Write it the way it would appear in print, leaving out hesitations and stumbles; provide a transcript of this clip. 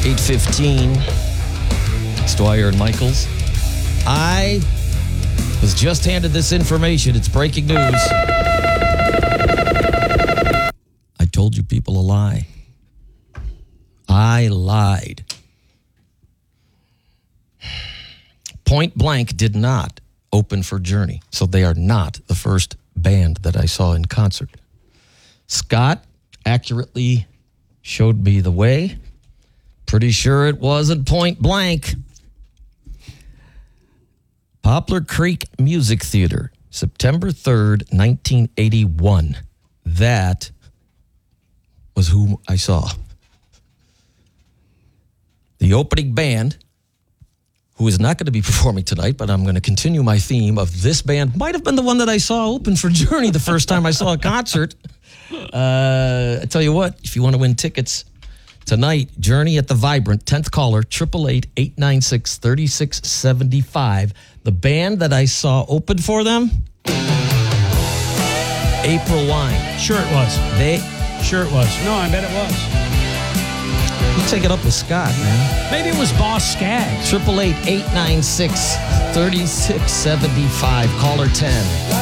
8:15. It's Dwyer and Michaels. I was just handed this information. It's breaking news. I told you people a lie. I lied. Point Blank did not open for Journey, so they are not the first band that I saw in concert. Scott accurately showed me the way. Pretty sure it wasn't Point Blank. Poplar Creek Music Theater, September 3rd, 1981. That was who I saw. The opening band, who is not going to be performing tonight, but I'm going to continue my theme of this band, might have been the one that I saw open for Journey the first time I saw a concert. I tell you what, if you want to win tickets tonight, Journey at the Vibrant, 10th caller, 888-896-3675. The band that I saw open for them, April Wine. Sure it was. Sure it was. No, I bet it was. You take it up with Scott, man. Maybe it was Boss Skaggs. 888-896-3675. Caller 10.